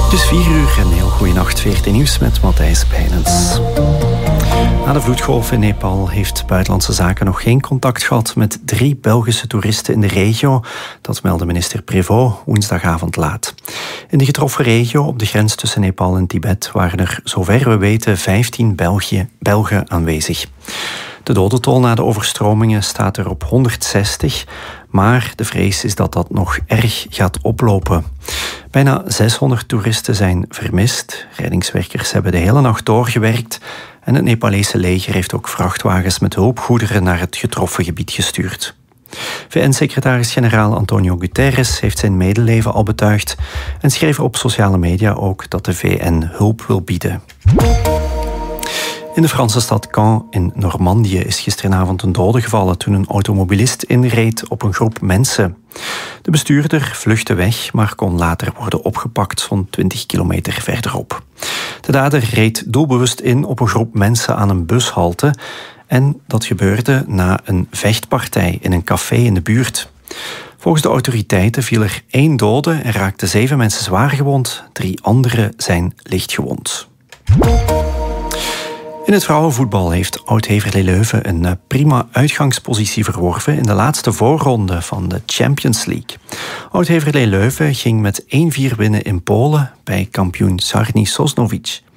Het is 4 uur en heel goeienacht. VRT Nieuws met Matthijs Pijnens. Na de vloedgolf in Nepal heeft Buitenlandse Zaken nog geen contact gehad met 3 Belgische toeristen in de regio. Dat meldde minister Prévost woensdagavond laat. In de getroffen regio op de grens tussen Nepal en Tibet waren er, zover we weten, 15 Belgen aanwezig. De dodental na de overstromingen staat er op 160, maar de vrees is dat dat nog erg gaat oplopen. Bijna 600 toeristen zijn vermist. Reddingswerkers hebben de hele nacht doorgewerkt en het Nepalese leger heeft ook vrachtwagens met hulpgoederen naar het getroffen gebied gestuurd. VN-secretaris-generaal Antonio Guterres heeft zijn medeleven al betuigd en schreef op sociale media ook dat de VN hulp wil bieden. In de Franse stad Caen in Normandië is gisteravond een dode gevallen toen een automobilist inreed op een groep mensen. De bestuurder vluchtte weg, maar kon later worden opgepakt zo'n 20 kilometer verderop. De dader reed doelbewust in op een groep mensen aan een bushalte en dat gebeurde na een vechtpartij in een café in de buurt. Volgens de autoriteiten viel er 1 dode en raakten 7 mensen zwaar gewond. 3 anderen zijn licht gewond. In het vrouwenvoetbal heeft Oud-Heverlee Leuven een prima uitgangspositie verworven in de laatste voorronde van de Champions League. Oud-Heverlee Leuven ging met 1-4 winnen in Polen bij kampioen Sarni Sosnowiec.